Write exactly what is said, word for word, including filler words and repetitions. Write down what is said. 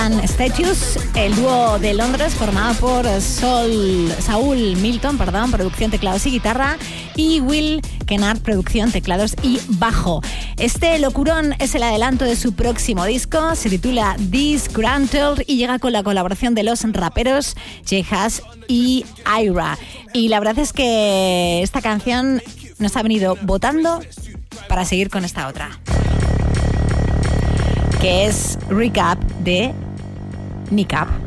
Status, el dúo de Londres formado por Sol, Saúl Milton, perdón, producción, teclados y guitarra, y Will Kennard, producción, teclados y bajo. Este locurón es el adelanto de su próximo disco, se titula Disgruntled y llega con la colaboración de los raperos J Hus y Ira. Y la verdad es que esta canción nos ha venido votando para seguir con esta otra, que es Recap de Nick Up.